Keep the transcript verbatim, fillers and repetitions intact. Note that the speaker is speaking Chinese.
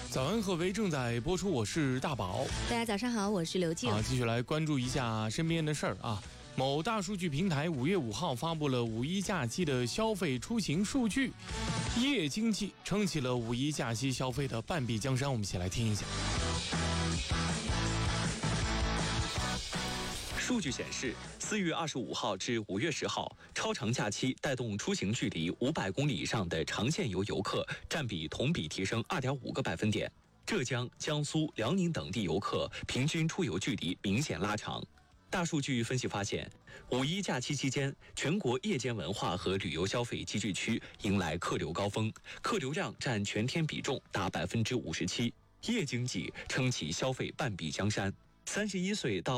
早安，贺为正在播出，我是大宝。 大家早上好，我是刘静。 啊，继续来关注一下身边的事儿啊。某大数据平台五月五号发布了五一假期的消费出行数据，夜经济撑起了五一假期消费的半壁江山。我们一起来听一下。 数据显示，四月二十五号至五月十号，超长假期带动出行距离五百公里以上的长线游游客占比同比提升二点五个百分点。浙江、江苏、辽宁等地游客平均出游距离明显拉长。大数据分析发现，五一假期期间，全国夜间文化和旅游消费集聚区迎来客流高峰，客流量占全天比重达百分之五十七，夜经济撑起消费半壁江山。三十一岁到